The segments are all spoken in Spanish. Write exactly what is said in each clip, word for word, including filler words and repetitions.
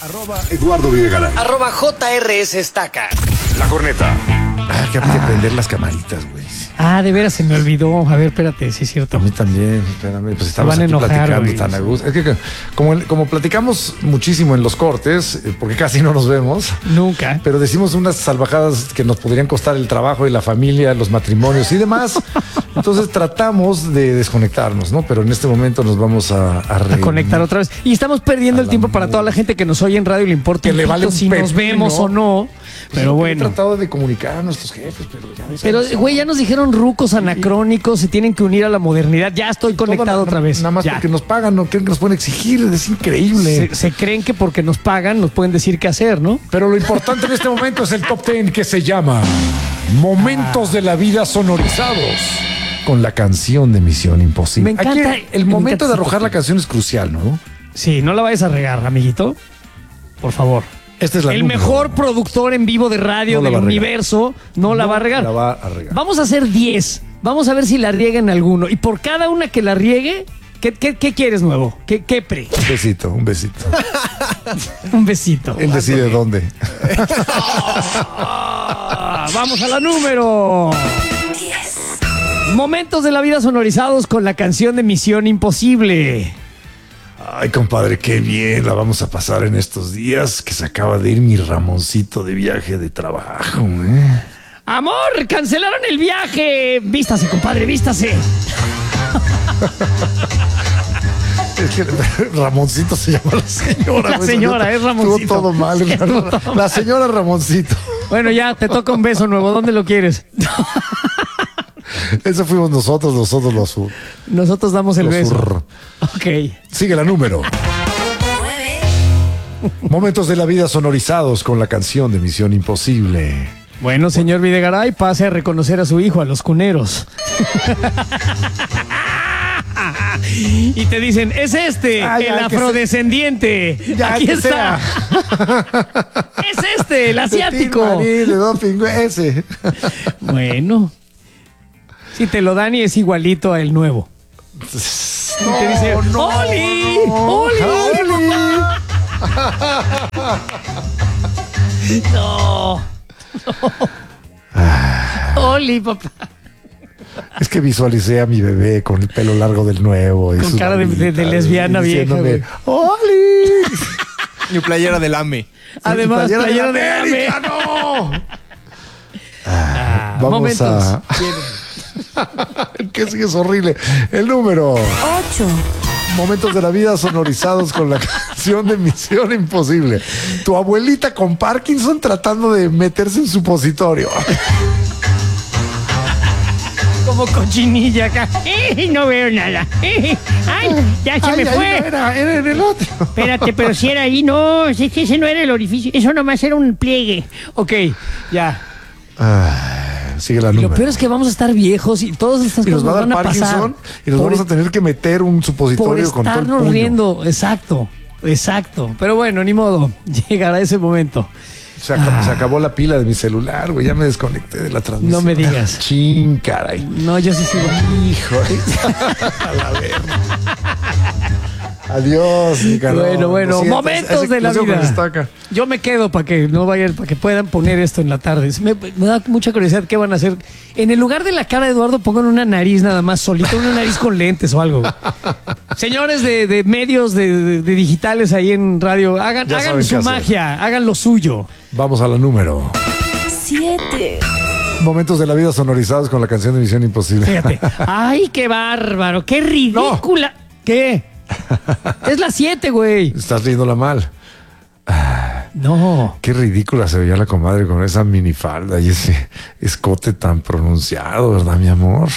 Arroba Eduardo Videgaray. Arroba J R S Estaca. La corneta. Ah, que hay que prender las camaritas, güey. Ah, de veras se me olvidó. A ver, espérate, sí es cierto. A mí también, espérame. Pues estamos van a aquí enojar, platicando güey. tan a gusto. Es que como, como platicamos muchísimo en los cortes, eh, porque casi no nos vemos, Nunca. pero decimos unas salvajadas que nos podrían costar el trabajo y la familia, los matrimonios y demás. Entonces tratamos de desconectarnos, ¿no? Pero en este momento nos vamos a, a, A conectar otra vez. Y estamos perdiendo el tiempo para toda la gente que nos oye en radio y le importa Que un le pito vale un si nos pepino. vemos o no. Pues Pero lo que bueno. He tratado de comunicar a nuestros jefes, pero ya ves. Pero, güey, ya nos dijeron rucos anacrónicos, se tienen que unir a la modernidad. Ya estoy conectado Toda la- otra vez. Nada más Ya. porque nos pagan, no creen que nos pueden exigir, es increíble. Se, se creen que porque nos pagan nos pueden decir qué hacer, ¿no? Pero lo importante en este momento es el top ten que se llama Momentos de la Vida Sonorizados con la canción de Misión Imposible. Me encanta- Aquí el me momento encanta de ese arrojar top la ten. canción es crucial, ¿no? Sí, no la vayas a regar, amiguito. Por favor. Esta es la El número mejor uno. productor en vivo de radio No la del va a regar. universo no la va a regar. La va a regar. Vamos a hacer diez. Vamos a ver si la riega en alguno. Y por cada una que la riegue, ¿qué, qué, qué quieres nuevo? ¿Qué, qué pre? Un besito, un besito. Un besito. Él decide dónde. Ah, vamos a la número diez. Momentos de la vida sonorizados con la canción de Misión Imposible. Ay, compadre, qué bien la vamos a pasar en estos días que se acaba de ir mi Ramoncito de viaje de trabajo, ¿eh? Amor, cancelaron el viaje. Vístase, compadre, vístase. Es que Ramoncito se llama la señora. La güey. señora, es Ramoncito. Estuvo todo mal. Estuvo todo La señora Ramoncito. Bueno, ya, te toca un beso nuevo. ¿Dónde lo quieres? Eso fuimos nosotros, nosotros los sur. Nosotros damos el Los beso. sur. Ok. Sigue la número. Momentos de la vida sonorizados con la canción de Misión Imposible. Bueno, señor Videgaray, pase a reconocer a su hijo, a los cuneros. Y te dicen, es este, Ay, el ay, que afrodescendiente. Ya, Aquí que está. Es este, el asiático. De, Tin Marín, de Doping, ese. Bueno. Si te lo dan y es igualito a el nuevo. Y te dice, no, ¡Oli! no. ¡Oli! No. No. Oli, papá. Es que visualicé a mi bebé con el pelo largo del nuevo. Y Con sus cara de- de- de manitas, lesbiana y vieja, diciéndome, güey. ¡Oli! Mi playera del AME. Además, Playera playera de de América, AME. ¡no! Ah, Vamos momentos. a... que sí es horrible. El número. ocho. Momentos de la vida sonorizados con la canción de Misión Imposible. Tu abuelita con Parkinson tratando de meterse en supositorio. Como cochinilla acá. Eh, no veo nada. Eh, ay, ya se Ay, me ahí fue. no era, era en el otro. Espérate, pero si era ahí, no, es que ese no era el orificio, eso nomás era un pliegue. Ok, ya. Ah, sigue la Y lo número. peor es que vamos a estar viejos y todas estas Y nos cosas va a nos dar van a pasar. Parkinson y nos por, vamos a tener que meter un por supositorio con todo el estarnos puño. riendo. Exacto, exacto. Pero bueno, ni modo, llegará ese momento. Se acabó, se acabó la pila de mi celular, güey. Ya me desconecté de la transmisión. No me digas. Chin, caray. No, yo sí sigo. Hijo. A la verga. Adiós, mi caro. Bueno, bueno, Lo siento, momentos ese de la crucero vida. con estaca. Yo me quedo para que no vayan, para que puedan poner esto en la tarde. Me, me da mucha curiosidad qué van a hacer. En el lugar de la cara de Eduardo, pongan una nariz nada más solita, una nariz con lentes o algo. Señores de, de medios de, de- de digitales ahí en radio, hagan, Ya hagan saben su qué hacer. magia, hagan lo suyo. Vamos a la número. siete. Momentos de la vida sonorizados con la canción de Misión Imposible. Fíjate. Ay, qué bárbaro, qué ridícula. ¿Qué? Es la siete, güey. Estás riéndola mal. No. Qué ridícula se veía la comadre con esa minifalda y ese escote tan pronunciado, ¿verdad, mi amor?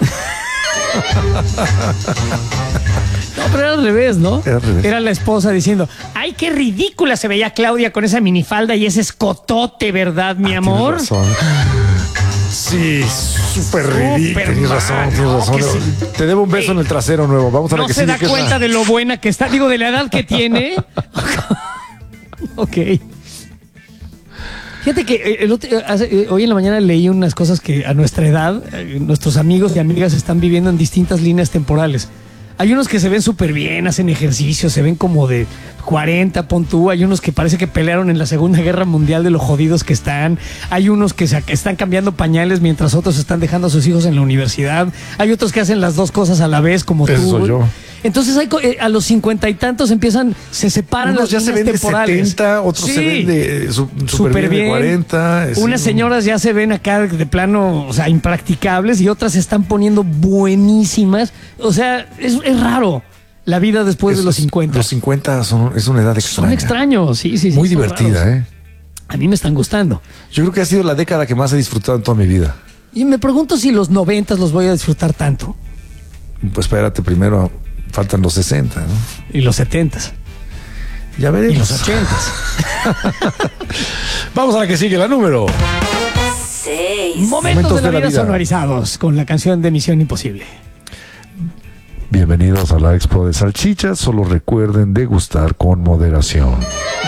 No, pero era al revés, ¿no? Era al revés. Era la esposa diciendo, ay, qué ridícula se veía Claudia con esa minifalda y ese escotote, ¿verdad, mi Ah, amor? tienes razón. Sí, súper ridículo. Tienes mal, razón, tienes no, razón. que sí. Te debo un beso en el trasero nuevo. Vamos a la No que se sigue, da que es la- cuenta de lo buena que está, digo, de la edad que tiene. Ok. Fíjate que eh, el otro- hace- eh, hoy en la mañana leí unas cosas que a nuestra edad, eh, nuestros amigos y amigas están viviendo en distintas líneas temporales. Hay unos que se ven súper bien, hacen ejercicio, se ven como de cuarenta, pon tú. Hay unos que parece que pelearon en la Segunda Guerra Mundial de lo jodidos que están. Hay unos que se, están cambiando pañales mientras otros están dejando a sus hijos en la universidad. Hay otros que hacen las dos cosas a la vez, como Ese tú. soy yo. Entonces hay, co- eh, a los cincuenta y tantos empiezan, se separan Unos las ya se líneas ven de temporales. setenta, otros se Sí. ven de eh, su- súper Súper bien de bien. cuarenta. sí. Unas señoras ya se ven acá de plano, o sea, impracticables, y otras se están poniendo buenísimas. O sea, es, es raro la vida después de Esos- los cincuenta. Los cincuenta son, es una edad extraña. Son extraños, sí, sí, sí. Muy son divertida, raros. ¿eh? A mí me están gustando. Yo creo que ha sido la década que más he disfrutado en toda mi vida. Y me pregunto si los noventas los voy a disfrutar tanto. Pues espérate, primero faltan los sesenta, ¿no? Y los setentas. Ya Y veremos. los ochentas. Vamos a la que sigue, la número. seis. Momentos, de la, vida, sonorizados con la canción de Misión Imposible. Bienvenidos a la Expo de Salchichas. Solo recuerden degustar con moderación.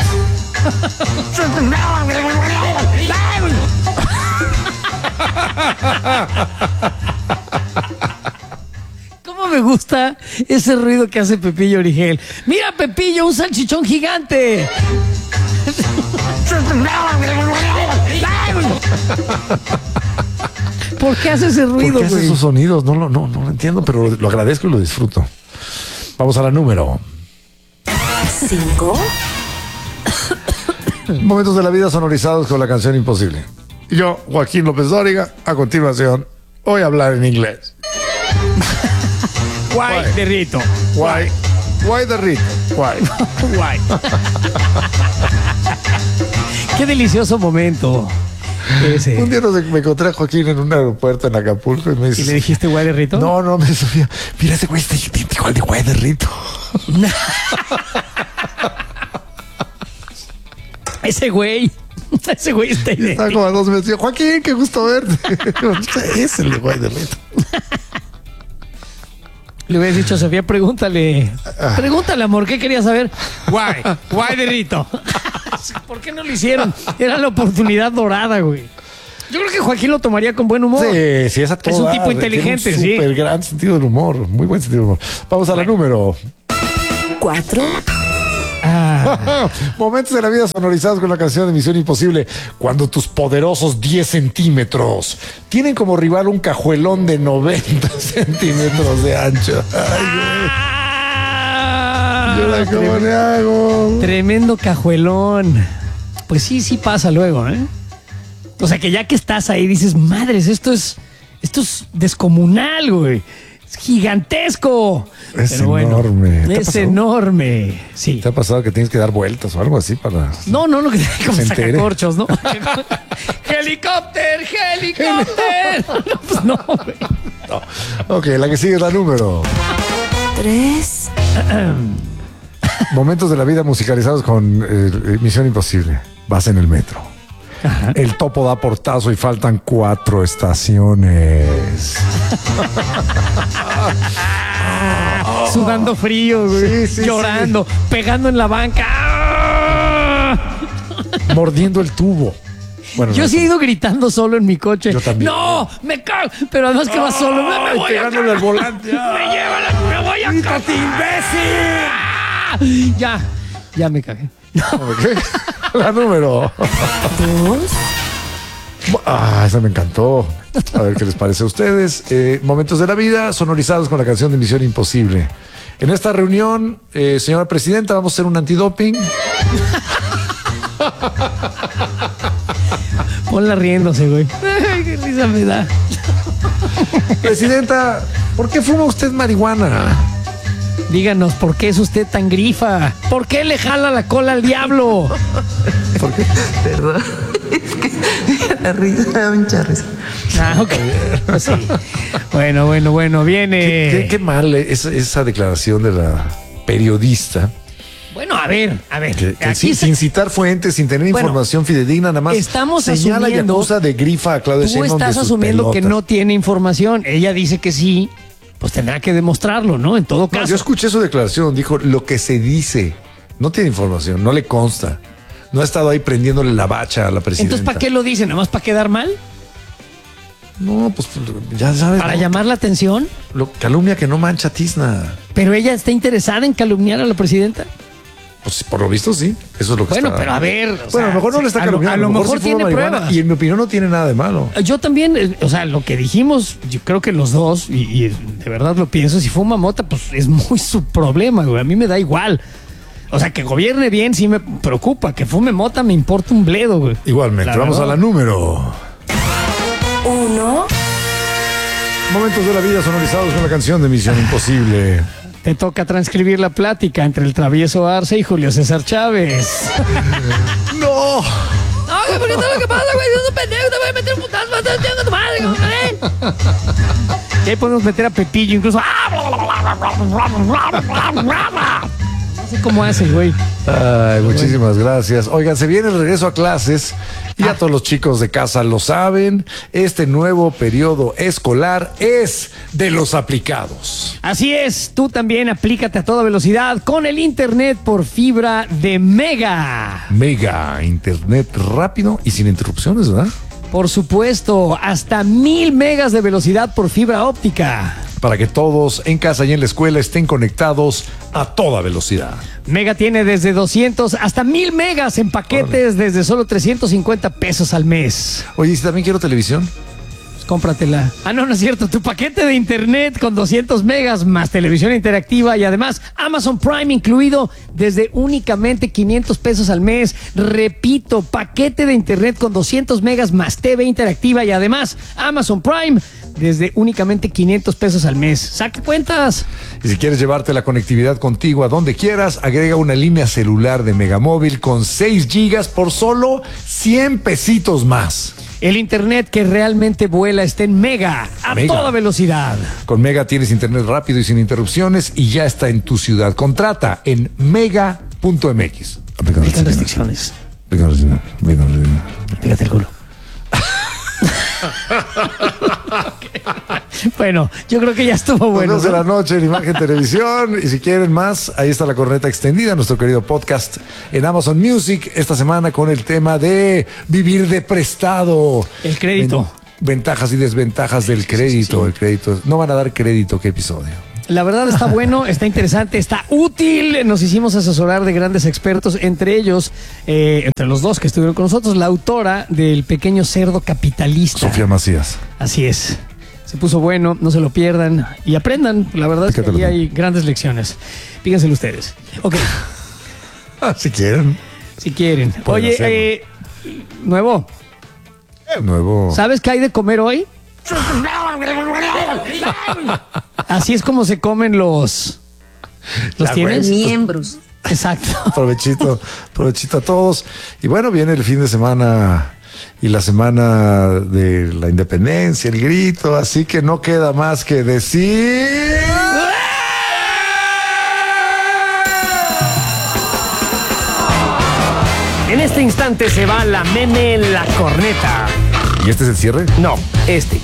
¿Cómo me gusta ese ruido que hace Pepillo Origel? ¡Mira, Pepillo, un salchichón gigante! ¿Por qué hace ese ¿Por ruido, qué hace güey? esos sonidos? No, lo- no, no lo entiendo, pero lo, lo agradezco y lo disfruto. Vamos a la número. cinco. Momentos de la vida sonorizados con la canción Imposible. Yo, Joaquín López Dóriga, a continuación, voy a hablar en inglés. Guay, Guay. de Rito. Why? Why the Rito? Why? Guay. Qué delicioso momento ese. Un día nos- me encontré a Joaquín en un aeropuerto en Acapulco y me dice... ¿Y le dijiste guay de Rito? No, no, me decía, mira ese güey está idéntico al de Guay de Rito. Ese güey. Ese güey está Estaba idéntico. como a dos meses. Yo, Joaquín, qué gusto verte. Es el de Guay de Rito. Le hubieras dicho a Sofía, pregúntale. Pregúntale, amor, ¿qué querías saber? Guay, guay de Rito. ¿Por qué no lo hicieron? Era la oportunidad dorada, güey. Yo creo que Joaquín lo tomaría con buen humor. Sí, sí, es a todo Es un dar. tipo inteligente, Tiene un sí. súper gran sentido del humor. Muy buen sentido del humor. Vamos a la número. cuatro. Ah, Momentos de la vida sonorizados con la canción de Misión Imposible. Cuando tus poderosos diez centímetros tienen como rival un cajuelón de noventa centímetros de ancho. Ay, güey. Yo la cómo le hago. tremendo cajuelón. Pues sí, sí pasa luego, ¿eh? O sea que ya que estás ahí dices, madres, esto es, esto es descomunal, güey. Es gigantesco. Es Pero bueno, enorme. ¿Te ha es pasado? enorme. Sí. ¿Te ha pasado que tienes que dar vueltas o algo así para...? No, no, no, que como Se entere. sacacorchos, ¿no? ¡Helicóptero! ¡Helicóptero! No, pues no, güey. Ok, la que sigue es la número. tres. Momentos de la vida musicalizados con eh, Misión Imposible. Vas en el metro. El topo da portazo y faltan cuatro estaciones. Sudando frío, güey. Sí, sí, llorando, pegando en la banca. ¡Ah! Mordiendo el tubo. Bueno, Yo no, sí he ido gritando solo en mi coche. Yo también. ¡No! ¡Me cago! Pero además que vas solo. ¡Me, me Ay, voy a pegándole al volante. ¡Me lleva la... ¡Me voy a cagar! imbécil! ¡Ah! Ya, ya me cagué. Ok. La número. dos. Ah, esa me encantó. A ver qué les parece a ustedes. Eh, momentos de la vida sonorizados con la canción de Misión Imposible. En esta reunión, eh, señora presidenta, vamos a hacer un antidoping. Ponla riéndose, güey. Ay, qué risa me da. Presidenta, ¿por qué fuma usted marihuana? Díganos, ¿por qué es usted tan grifa? ¿Por qué le jala la cola al diablo? Perdón, es que la risa me da mucha risa. Ah, ok. Pues sí. Bueno, bueno, bueno, viene. Qué, qué mal esa, esa declaración de la periodista. Bueno, a ver, a ver. Que, que aquí sin, se- sin citar fuentes, sin tener Bueno, información fidedigna, nada más estamos señala y asumiendo- acusa de grifa a Claudia Tú Sheinbaum de estás sus asumiendo que pelotas. no tiene información. Ella dice que sí, pues tendrá que demostrarlo, ¿no? En todo No, caso. yo escuché su declaración, dijo lo que se dice, no tiene información, no le consta, no ha estado ahí prendiéndole la bacha a la presidenta. Entonces, ¿para qué lo dice? ¿Nada más para quedar mal? No, pues ya sabes, ¿Para ¿no? llamar la atención? Lo- calumnia que no mancha tizna. Pero ella está interesada en calumniar a la presidenta. Pues por lo visto sí, eso es lo que Bueno, está. pero a ver. o Bueno, sea, a lo mejor no le está a lo- calumniando, A lo mejor sí tiene fuma marihuana, pruebas. y en mi opinión no tiene nada de malo. Yo también, eh, o sea, lo que dijimos, yo creo que los dos, y, y de verdad lo pienso, si fuma mota, pues es muy su problema, güey. A mí me da igual. O sea, que gobierne bien sí me preocupa. Que fume mota me importa un bledo, güey. Igualmente, La vamos verdad. a la número. Uno. Momentos de la vida sonorizados con la canción de Misión Imposible. Te toca transcribir la plática entre el travieso Arce y Julio César Chávez. ¡No! No, güey, porque todo lo que pasa, güey, es un pendejo, te voy a meter un putazo, vas a estar chingando a tu madre, cabrón. Y ahí podemos meter a Pepillo, incluso. No sé cómo hace, güey. Ay, muchísimas gracias. Oigan, se viene el regreso a clases. Ya todos los chicos de casa lo saben. Este nuevo periodo escolar es de los aplicados. Así es, tú también aplícate a toda velocidad con el internet por fibra de Mega. Mega, internet rápido y sin interrupciones, ¿verdad? Por supuesto, hasta mil megas de velocidad por fibra óptica. Para que todos en casa y en la escuela estén conectados a toda velocidad. Mega tiene desde doscientos hasta mil megas en paquetes desde solo trescientos cincuenta pesos al mes. Oye, ¿y si también quiero televisión? Pues cómpratela. Ah, no, no es cierto. Tu paquete de internet con doscientos megas más televisión interactiva y además Amazon Prime incluido desde únicamente quinientos pesos al mes. Repito, paquete de internet con doscientos megas más T V interactiva y además Amazon Prime desde únicamente quinientos pesos al mes. ¡Saque cuentas! Y si quieres llevarte la conectividad contigo a donde quieras, agrega una línea celular de Megamóvil con seis gigas por solo cien pesitos más. El internet que realmente vuela está en Mega, a Mega. toda velocidad. Con Mega tienes internet rápido y sin interrupciones y ya está en tu ciudad. Contrata en mega punto m x. Aplican restricciones. Fíjate el culo. Bueno, yo creo que ya estuvo bueno. Bueno, de ¿no? la noche en Imagen Televisión. Y si quieren más, ahí está la corneta extendida, nuestro querido podcast en Amazon Music. Esta semana con el tema de vivir de prestado. El crédito. Ven- Ventajas y desventajas del crédito. El crédito. No van a dar crédito, ¿qué episodio? La verdad está bueno, está interesante, está útil. Nos hicimos asesorar de grandes expertos, entre ellos, eh, entre los dos que estuvieron con nosotros, la autora del Pequeño Cerdo Capitalista. Sofía Macías. Así es. Se puso bueno, no se lo pierdan y aprendan. La verdad es que Pícatelo. ahí hay grandes lecciones. Píganselo ustedes. Ok, Ah, si quieren. si quieren. Pueden Oye, hacerlo. eh, nuevo, Nuevo. ¿sabes qué hay de comer hoy? Así es como se comen los... ¿Los La tienes? Miembros. Exacto. Provechito, provechito a todos. Y bueno, viene el fin de semana y la semana de la independencia, el grito, así que no queda más que decir. En este instante se va la meme en la corneta. ¿Y este es el cierre? No, este.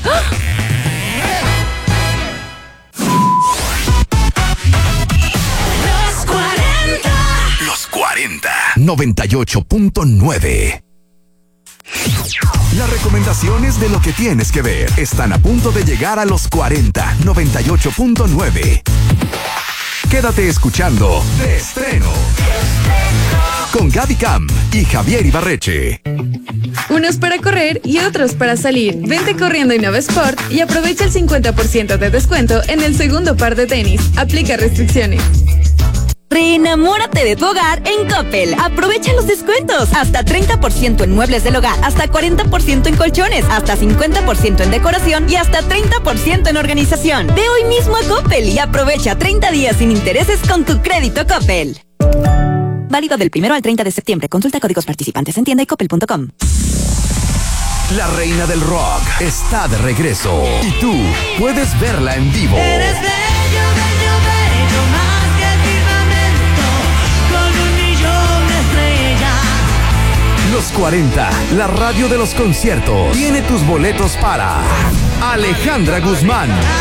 Los cuarenta. Los cuarenta. noventa y ocho punto nueve. Las recomendaciones de lo que tienes que ver están a punto de llegar a los cuarenta. noventa y ocho punto nueve. Quédate escuchando De Estreno con Gaby Cam y Javier Ibarreche. Unos para correr y otros para salir. Vente corriendo Innova Sport y aprovecha el cincuenta por ciento de descuento en el segundo par de tenis. Aplica restricciones. Reenamórate de tu hogar en Coppel. Aprovecha los descuentos. Hasta treinta por ciento en muebles del hogar, hasta cuarenta por ciento en colchones, hasta cincuenta por ciento en decoración y hasta treinta por ciento en organización. Ve hoy mismo a Coppel y aprovecha treinta días sin intereses con tu crédito Coppel. Válido del primero al treinta de septiembre. Consulta códigos participantes en tienda y coppel punto com. La reina del rock está de regreso y tú puedes verla en vivo. Eres bello, bello, bello, más que el firmamento, con un millón de estrellas. Los cuarenta, la radio de los conciertos, tiene tus boletos para Alejandra Guzmán,